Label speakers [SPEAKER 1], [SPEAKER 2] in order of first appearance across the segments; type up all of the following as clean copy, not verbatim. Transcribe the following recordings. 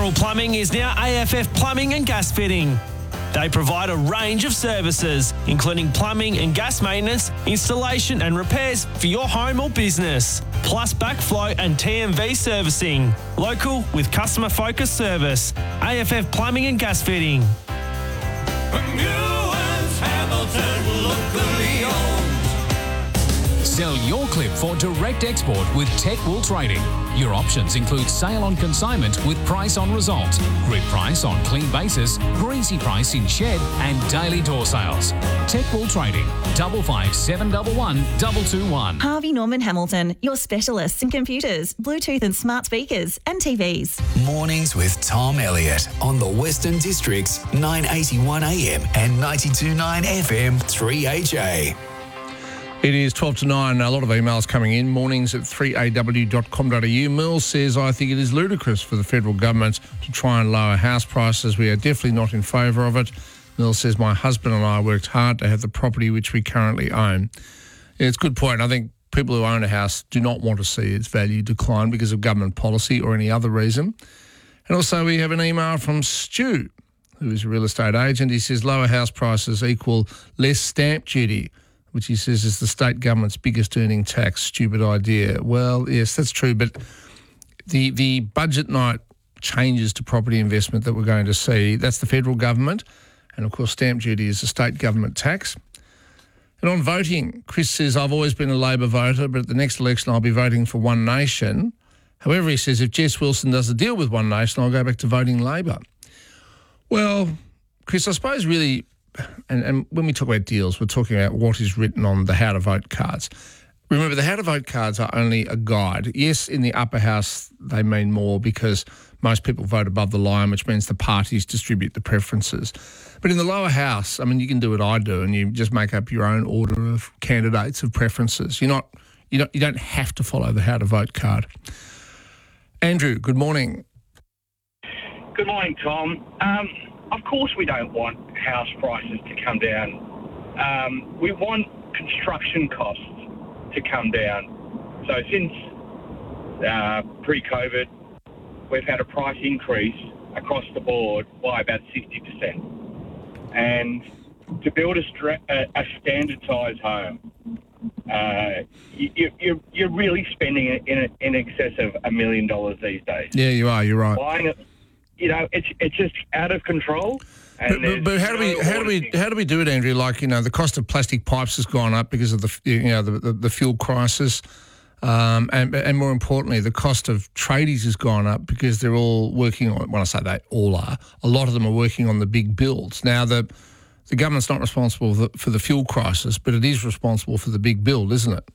[SPEAKER 1] Laurel Plumbing is now AFF Plumbing and Gas Fitting. They provide a range of services, including plumbing and gas maintenance, installation and repairs for your home or business, plus backflow and TMV servicing. Local with customer-focused service. AFF Plumbing and Gas Fitting.
[SPEAKER 2] Hamilton, locally owned. Sell your clip for direct export with Tech Wool Trading. Your options include sale on consignment with price on result, grid price on clean basis, greasy price in shed and daily door sales. Tech Wool Trading, 557 711 221.
[SPEAKER 3] Harvey Norman Hamilton, your specialists in computers, Bluetooth and smart speakers and TVs.
[SPEAKER 4] Mornings with Tom Elliott on the Western District's 981 AM and 92.9 FM 3HA.
[SPEAKER 5] It is 12 to 9. A lot of emails coming in. Mornings at 3aw.com.au. Merle says, I think it is ludicrous for the federal government to try and lower house prices. We are definitely not in favour of it. Merle says, my husband and I worked hard to have the property which we currently own. Yeah, it's a good point. I think people who own a house do not want to see its value decline because of government policy or any other reason. And also we have an email from Stu, who is a real estate agent. He says, lower house prices equal less stamp duty, which he says is the state government's biggest earning tax. Stupid idea. Well, yes, that's true, but the budget night changes to property investment that we're going to see, that's the federal government, and of course stamp duty is a state government tax. And on voting, Chris says, I've always been a Labor voter, but at the next election I'll be voting for One Nation. However, he says, if Jess Wilson does a deal with One Nation, I'll go back to voting Labor. Well, Chris, I suppose really... And when we talk about deals, we're talking about what is written on the how to vote cards. Remember, the how to vote cards are only a guide. Yes, in the upper house, they mean more because most people vote above the line, which means the parties distribute the preferences. But in the lower house, I mean, you can do what I do and you just make up your own order of candidates of preferences. You don't have to follow the how to vote card. Andrew, good morning.
[SPEAKER 6] Good morning, Tom. Of course we don't want house prices to come down. We want construction costs to come down. So since pre-COVID, we've had a price increase across the board by about 60%. And to build a standard size home, you're really spending in excess of $1 million these days.
[SPEAKER 5] Yeah, you are. You're right.
[SPEAKER 6] Buying it, it's just out of control.
[SPEAKER 5] But how do we do it, Andrew? Like, the cost of plastic pipes has gone up because of the fuel crisis, and more importantly, the cost of tradies has gone up because they're all working on. When I say they all are, a lot of them are working on the big builds. Now the government's not responsible for the fuel crisis, but it is responsible for the big build, isn't it?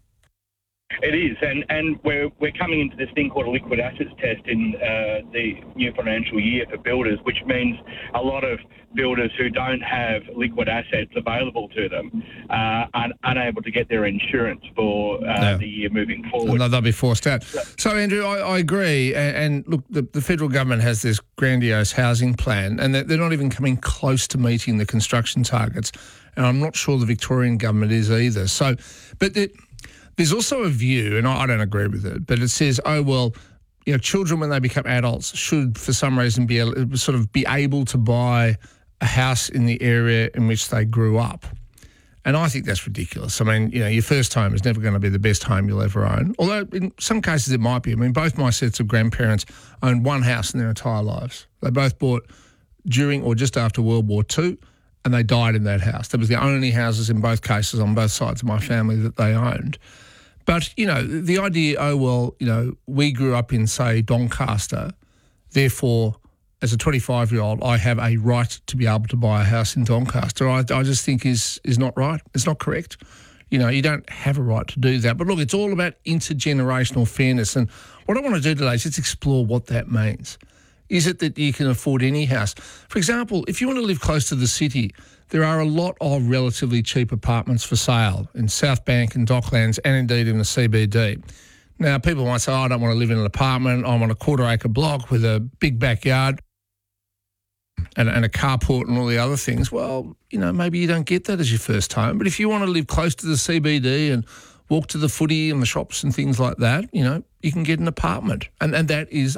[SPEAKER 6] It is, and we're coming into this thing called a liquid assets test in the new financial year for builders, which means a lot of builders who don't have liquid assets available to them are unable to get their insurance for the year moving forward.
[SPEAKER 5] They'll be forced out. So, Andrew, I agree. And look, the federal government has this grandiose housing plan, and they're not even coming close to meeting the construction targets. And I'm not sure the Victorian government is either. So, but there's also a view, and I don't agree with it, but it says, children when they become adults should, for some reason, be able to buy a house in the area in which they grew up. And I think that's ridiculous. I mean, your first home is never going to be the best home you'll ever own, although in some cases it might be. I mean, both my sets of grandparents owned one house in their entire lives. They both bought during or just after World War II, and they died in that house. That was the only houses in both cases on both sides of my family that they owned. But, the idea, we grew up in, say, Doncaster, therefore, as a 25-year-old, I have a right to be able to buy a house in Doncaster, I just think is not right. It's not correct. You don't have a right to do that. But look, it's all about intergenerational fairness. And what I want to do today is just explore what that means. Is it that you can afford any house? For example, if you want to live close to the city, there are a lot of relatively cheap apartments for sale in South Bank and Docklands and indeed in the CBD. Now, people might say, I don't want to live in an apartment. I want a quarter-acre block with a big backyard and a carport and all the other things. Well, maybe you don't get that as your first home. But if you want to live close to the CBD and walk to the footy and the shops and things like that, you can get an apartment. And that is